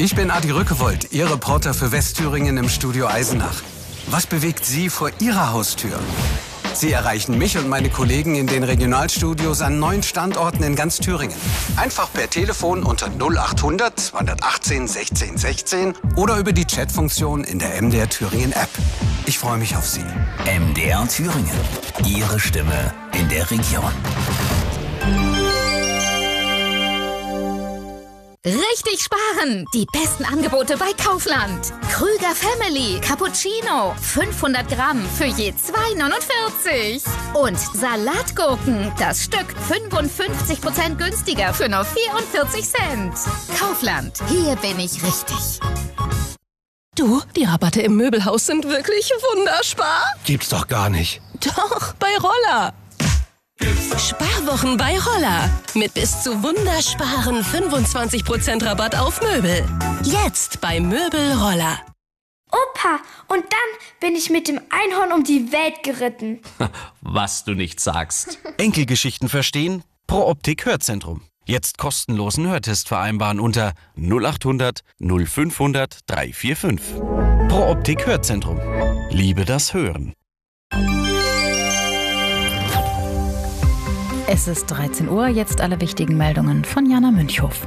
Ich bin Adi Rückewold, Ihr Reporter für Westthüringen im Studio Eisenach. Was bewegt Sie vor Ihrer Haustür? Sie erreichen mich und meine Kollegen in den Regionalstudios an 9 Standorten in ganz Thüringen. Einfach per Telefon unter 0800 218 16 16 oder über die Chatfunktion in der MDR Thüringen App. Ich freue mich auf Sie. MDR Thüringen. Ihre Stimme in der Region. Richtig sparen! Die besten Angebote bei Kaufland. Krüger Family Cappuccino 500 Gramm für je 2,49. Und Salatgurken, das Stück 55% günstiger für nur 44 Cent. Kaufland, hier bin ich richtig. Du, die Rabatte im Möbelhaus sind wirklich wunderspar. Gibt's doch gar nicht. Doch, bei Roller. Sparwochen bei Roller. Mit bis zu wundersparen 25% Rabatt auf Möbel. Jetzt bei Möbel Roller. Opa, und dann bin ich mit dem Einhorn um die Welt geritten. Was du nicht sagst. Enkelgeschichten verstehen? Pro Optik Hörzentrum. Jetzt kostenlosen Hörtest vereinbaren unter 0800 0500 345. Pro Optik Hörzentrum. Liebe das Hören. Es ist 13 Uhr, jetzt alle wichtigen Meldungen von Jana Münchhof.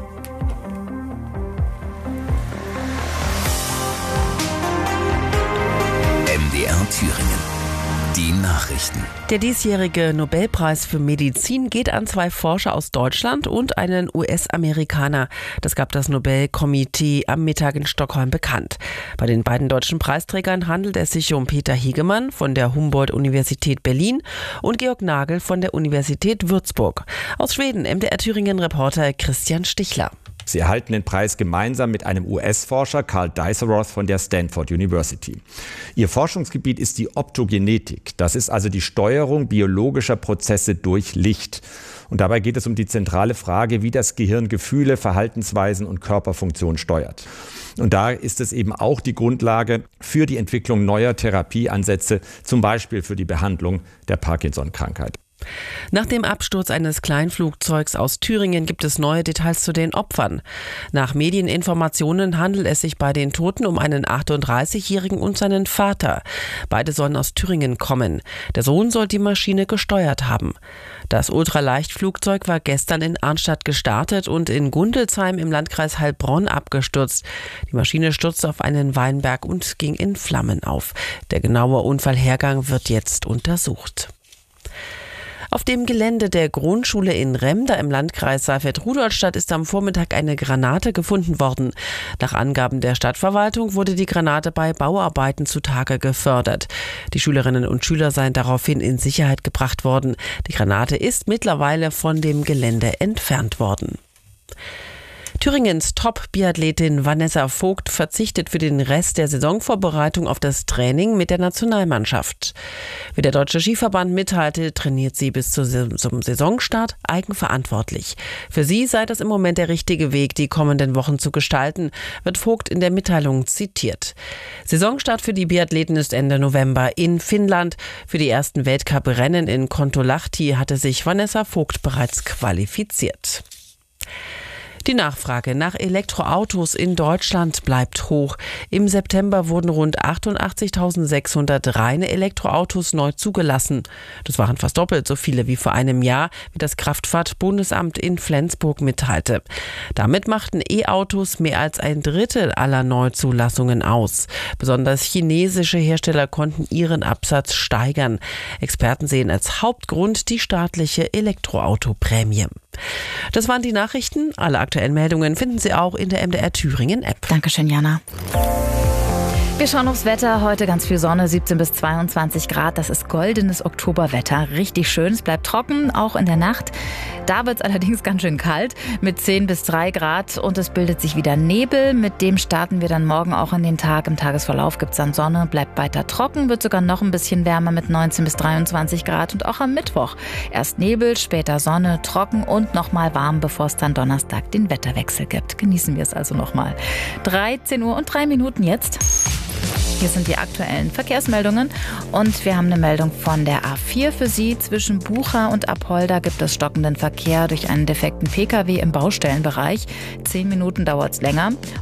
MDR Thüringen. Die Nachrichten. Der diesjährige Nobelpreis für Medizin geht an 2 Forscher aus Deutschland und einen US-Amerikaner. Das gab das Nobelkomitee am Mittag in Stockholm bekannt. Bei den beiden deutschen Preisträgern handelt es sich um Peter Hegemann von der Humboldt-Universität Berlin und Georg Nagel von der Universität Würzburg. Aus Schweden, MDR Thüringen-Reporter Christian Stichler. Sie erhalten den Preis gemeinsam mit einem US-Forscher, Carl Deisseroth von der Stanford University. Ihr Forschungsgebiet ist die Optogenetik. Das ist also die Steuerung biologischer Prozesse durch Licht. Und dabei geht es um die zentrale Frage, wie das Gehirn Gefühle, Verhaltensweisen und Körperfunktion steuert. Und da ist es eben auch die Grundlage für die Entwicklung neuer Therapieansätze, zum Beispiel für die Behandlung der Parkinson-Krankheit. Nach dem Absturz eines Kleinflugzeugs aus Thüringen gibt es neue Details zu den Opfern. Nach Medieninformationen handelt es sich bei den Toten um einen 38-Jährigen und seinen Vater. Beide sollen aus Thüringen kommen. Der Sohn soll die Maschine gesteuert haben. Das Ultraleichtflugzeug war gestern in Arnstadt gestartet und in Gundelsheim im Landkreis Heilbronn abgestürzt. Die Maschine stürzte auf einen Weinberg und ging in Flammen auf. Der genaue Unfallhergang wird jetzt untersucht. Auf dem Gelände der Grundschule in Remda im Landkreis Saalfeld-Rudolstadt ist am Vormittag eine Granate gefunden worden. Nach Angaben der Stadtverwaltung wurde die Granate bei Bauarbeiten zutage gefördert. Die Schülerinnen und Schüler seien daraufhin in Sicherheit gebracht worden. Die Granate ist mittlerweile von dem Gelände entfernt worden. Thüringens Top-Biathletin Vanessa Vogt verzichtet für den Rest der Saisonvorbereitung auf das Training mit der Nationalmannschaft. Wie der Deutsche Skiverband mitteilte, trainiert sie bis zum Saisonstart eigenverantwortlich. Für sie sei das im Moment der richtige Weg, die kommenden Wochen zu gestalten, wird Vogt in der Mitteilung zitiert. Saisonstart für die Biathleten ist Ende November in Finnland. Für die ersten Weltcup-Rennen in Kontiolahti hatte sich Vanessa Vogt bereits qualifiziert. Die Nachfrage nach Elektroautos in Deutschland bleibt hoch. Im September wurden rund 88.600 reine Elektroautos neu zugelassen. Das waren fast doppelt so viele wie vor einem Jahr, wie das Kraftfahrtbundesamt in Flensburg mitteilte. Damit machten E-Autos mehr als 1/3 aller Neuzulassungen aus. Besonders chinesische Hersteller konnten ihren Absatz steigern. Experten sehen als Hauptgrund die staatliche Elektroautoprämie. Das waren die Nachrichten. Alle aktuellen Meldungen finden Sie auch in der MDR Thüringen App. Dankeschön, Jana. Wir schauen aufs Wetter. Heute ganz viel Sonne, 17 bis 22 Grad. Das ist goldenes Oktoberwetter. Richtig schön. Es bleibt trocken, auch in der Nacht. Da wird es allerdings ganz schön kalt mit 10 bis 3 Grad und es bildet sich wieder Nebel. Mit dem starten wir dann morgen auch in den Tag. Im Tagesverlauf gibt es dann Sonne, bleibt weiter trocken, wird sogar noch ein bisschen wärmer mit 19 bis 23 Grad. Und auch am Mittwoch erst Nebel, später Sonne, trocken und nochmal warm, bevor es dann Donnerstag den Wetterwechsel gibt. Genießen wir es also nochmal. 13 Uhr und 3 Minuten jetzt. Hier sind die aktuellen Verkehrsmeldungen und wir haben eine Meldung von der A4 für Sie. Zwischen Bucha und Apolda gibt es stockenden Verkehr durch einen defekten Pkw im Baustellenbereich. 10 Minuten dauert es länger.